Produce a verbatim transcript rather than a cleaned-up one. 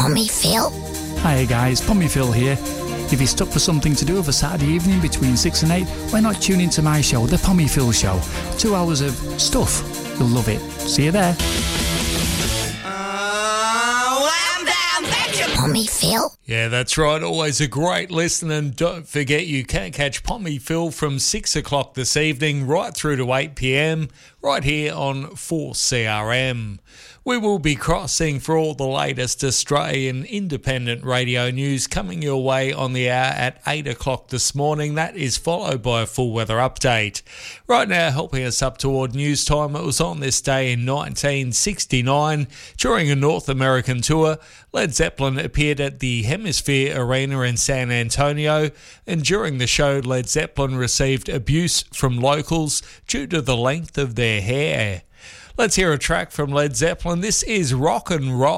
Pommy Phil. Hi guys, Pommy Phil here. If you're stuck for something to do of a Saturday evening between six and eight, why not tune into my show, The Pommy Phil Show? Two hours of stuff. You'll love it. See you there. Pommy Phil. Yeah, that's right. Always a great listen. And don't forget, you can catch Pommy Phil from six o'clock this evening right through to eight p.m. right here on four C R M. We will be crossing for all the latest Australian independent radio news coming your way on the hour at eight o'clock this morning. That is followed by a full weather update. Right now, helping us up toward news time, it was on this day in nineteen sixty-nine. During a North American tour, Led Zeppelin appeared at the Hemisphere Arena in San Antonio, and during the show, Led Zeppelin received abuse from locals due to the length of their hair. Let's hear a track from Led Zeppelin. This is Rock and Roll.